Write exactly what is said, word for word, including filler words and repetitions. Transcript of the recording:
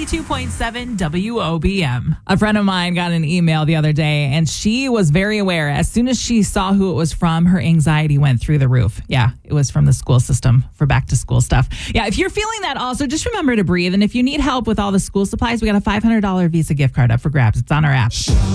ninety-two point seven W O B M. A friend of mine got an email the other day, and she was very aware. As soon as she saw who it was from, her anxiety went through the roof. Yeah, it was from the school system for back to school stuff. Yeah, if you're feeling that also, just remember to breathe. And if you need help with all the school supplies, we got a five hundred dollars Visa gift card up for grabs. It's on our app.